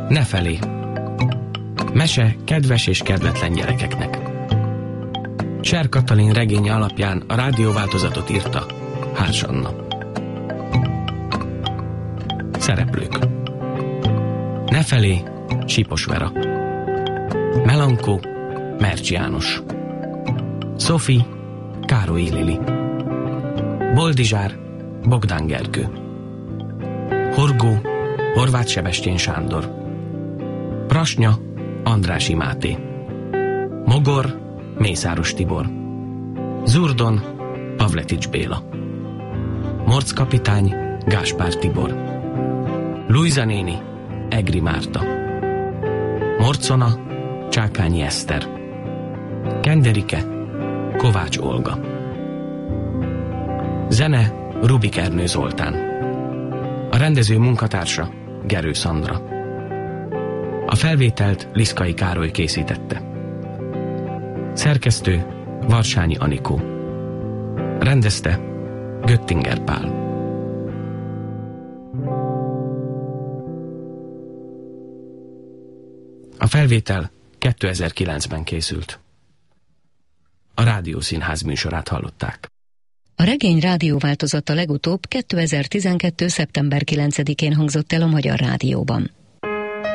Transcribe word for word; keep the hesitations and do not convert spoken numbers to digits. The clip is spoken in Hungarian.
Nefelé. Mese kedves és kedvetlen gyerekeknek. Ser Katalin regénye alapján a rádióváltozatot írta Hárs Anna. Szereplők. Nefelé, Sipos Vera. Melankó, Mercs János. Szofi, Károlyi Lili. Boldizsár, Bogdán Gergő. Horgó, Horváth Sebestyén Sándor. Prasnya, Andrássy Máté. Mogor, Mészáros Tibor. Zurdon, Pavletics Béla. Morc kapitány, Gáspár Tibor. Lujza néni, Egri Márta. Morcona, Csákányi Eszter. Kenderike, Kovács Olga. Zene, Rubik Ernő Zoltán. A rendező munkatársa, Gerő Szandra. A felvételt Liszkai Károly készítette. Szerkesztő, Varsányi Anikó. Rendezte, Göttinger Pál. A felvétel kétezer-kilencben készült. A Rádiószínház műsorát hallották. A regény rádióváltozata legutóbb kétezer-tizenkettő. szeptember kilencedikén hangzott el a Magyar Rádióban.